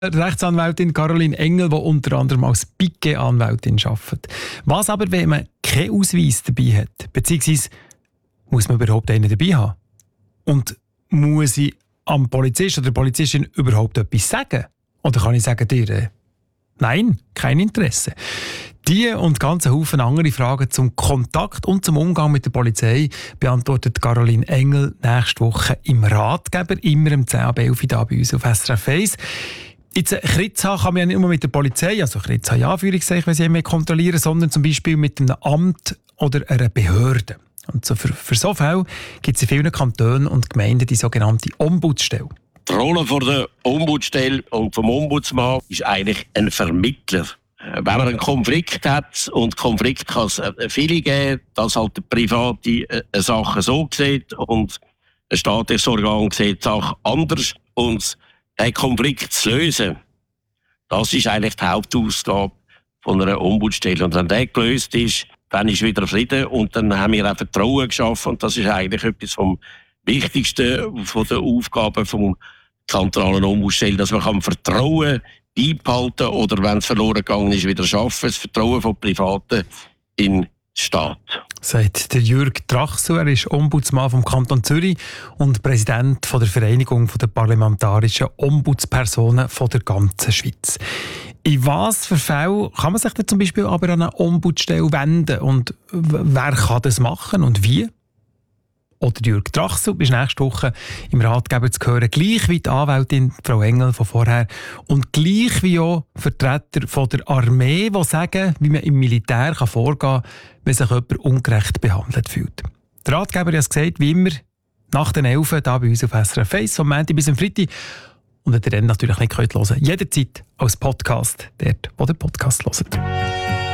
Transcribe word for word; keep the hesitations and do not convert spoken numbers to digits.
Rechtsanwältin Caroline Engel, die unter anderem als Piquet-Anwältin arbeitet. Was aber, wenn man keinen Ausweis dabei hat? Beziehungsweise muss man überhaupt einen dabei haben? Und muss ich am Polizist oder der Polizistin überhaupt etwas sagen? Oder kann ich sagen dir, äh, nein, kein Interesse? Diese und ganz Haufen andere Fragen zum Kontakt und zum Umgang mit der Polizei beantwortet Caroline Engel nächste Woche im Ratgeber, immer um zehn ab elf Uhr bei uns auf S R F eins. Jetzt Kritz haben kann man ja nicht nur mit der Polizei, also Kritz haben ja Anführungszeichen, wenn sie mehr kontrollieren, sondern zum Beispiel mit einem Amt oder einer Behörde. Und so für, für so Fälle gibt es in vielen Kantonen und Gemeinden die sogenannte Ombudsstelle. Die Rolle von der Ombudsstelle und vom Ombudsmann ist eigentlich ein Vermittler. Wenn man einen Konflikt hat, und Konflikt kann es viele geben, dass halt der Private eine Sache so sieht und ein staatliches Organ sieht die Sache anders. Und den Konflikt zu lösen, das ist eigentlich die Hauptaufgabe von einer Ombudsstelle. Und wenn der gelöst ist, dann ist wieder Frieden und dann haben wir auch Vertrauen geschaffen. Und das ist eigentlich etwas vom Wichtigsten von der Aufgabe vom kantonalen Ombudsstelle, dass man kann Vertrauen beibehalten oder, wenn es verloren gegangen ist, wieder schaffen. Das Vertrauen von Privaten in den Staat. Sagt der Jürg Trachsel, er ist Ombudsmann vom Kanton Zürich und Präsident von der Vereinigung der parlamentarischen Ombudspersonen von der ganzen Schweiz. In was für Fällen kann man sich denn zum Beispiel aber an eine Ombudsstelle wenden und wer kann das machen und wie? Oder Jürg Trachsel ist nächste Woche im Ratgeber zu hören, gleich wie die Anwältin Frau Engel von vorher und gleich wie auch Vertreter von der Armee, die sagen, wie man im Militär vorgehen kann, wenn sich jemand ungerecht behandelt fühlt. Der Ratgeber hat es gesagt, wie immer, nach den elf hier bei uns auf S R F eins, vom Montag bis zum Freitag. Und wenn ihr dann natürlich nicht hören könnt, jederzeit als Podcast, dort, wo ihr Podcast hört.